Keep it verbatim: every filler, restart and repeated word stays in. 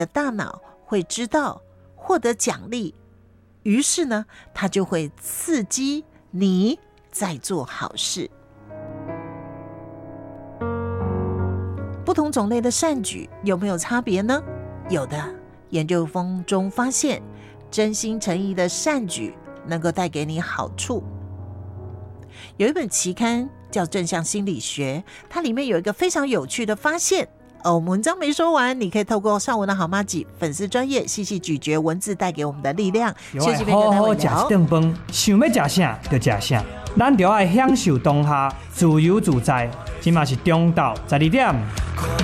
的大脑会知道获得奖励，于是呢，它就会刺激你在做好事。不同种类的善举有没有差别呢？有的。研究中发现，真心诚意的善举能够带给你好处。有一本期刊叫《正向心理学》，它里面有一个非常有趣的发现。哦，我们文章没说完，你可以透过上文的好妈吉粉丝专页细细咀嚼文字带给我们的力量。 要好好吃一顿饭，想要吃啥就吃啥，咱就要享受当下，自由自在。今嘛是中昼十二点。